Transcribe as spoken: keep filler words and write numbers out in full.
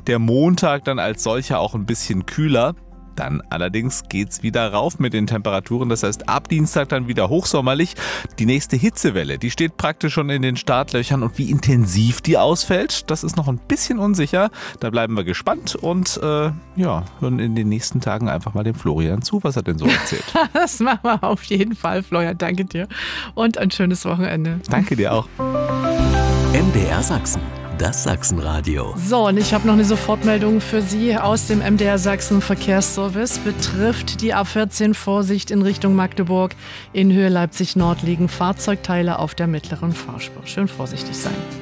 Der Montag dann als solcher auch ein bisschen kühler. Dann allerdings geht's wieder rauf mit den Temperaturen. Das heißt, ab Dienstag dann wieder hochsommerlich. Die nächste Hitzewelle, die steht praktisch schon in den Startlöchern. Und wie intensiv die ausfällt, das ist noch ein bisschen unsicher. Da bleiben wir gespannt und äh, ja, hören in den nächsten Tagen einfach mal dem Florian zu, was er denn so erzählt. Das machen wir auf jeden Fall, Florian. Danke dir und ein schönes Wochenende. Danke dir auch. M D R Sachsen. Das Sachsenradio. So, und ich habe noch eine Sofortmeldung für Sie aus dem M D R Sachsen Verkehrsservice. Betrifft die A vierzehn, Vorsicht in Richtung Magdeburg. In Höhe Leipzig Nord liegen Fahrzeugteile auf der mittleren Fahrspur. Schön vorsichtig sein.